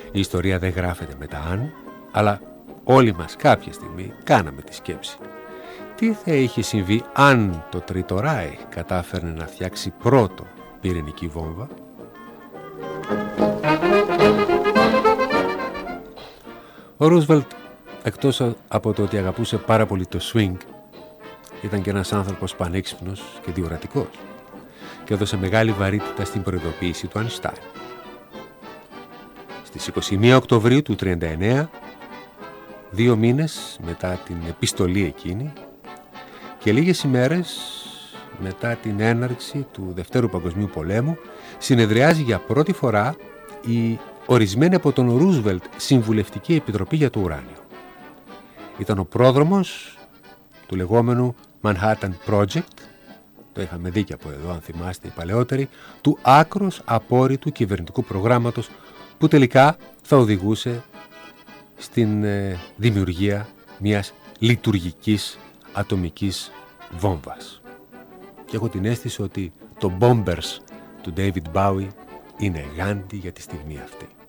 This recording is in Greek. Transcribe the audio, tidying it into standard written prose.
Η ιστορία δεν γράφεται με τα αν, αλλά όλοι μας κάποια στιγμή κάναμε τη σκέψη. Τι θα είχε συμβεί αν το Τρίτο Ράιχ κατάφερνε να φτιάξει πρώτο πυρηνική βόμβα? Ο Ρούσβελτ, εκτός από το ότι αγαπούσε πάρα πολύ το swing, ήταν και ένας άνθρωπος πανέξυπνος και διορατικός και έδωσε μεγάλη βαρύτητα στην προειδοποίηση του Αϊνστάιν. Στις 21 Οκτωβρίου του 1939, 2 μήνες μετά την επιστολή εκείνη και λίγες ημέρες μετά την έναρξη του Δευτέρου Παγκοσμίου Πολέμου, συνεδριάζει για πρώτη φορά η ορισμένη από τον Ρούσβελτ Συμβουλευτική Επιτροπή για το Ουράνιο. Ήταν ο πρόδρομος του λεγόμενου Manhattan Project, το είχαμε δει και από εδώ αν θυμάστε οι παλαιότεροι, του άκρος απόρριτου κυβερνητικού προγράμματος που τελικά θα οδηγούσε στην δημιουργία μιας λειτουργικής ατομικής βόμβας. Και έχω την αίσθηση ότι το Bombers του David Bowie είναι γάντι για τη στιγμή αυτή.